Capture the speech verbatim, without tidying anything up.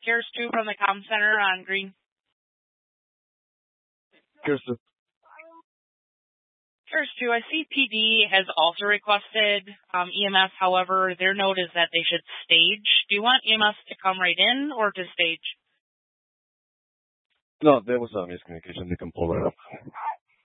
Here's two from the comm center on Green. Here's two. Here's two. I see P D has also requested um, E M S. However, their note is that they should stage. Do you want E M S to come right in or to stage? No, there was a miscommunication. They can pull it up.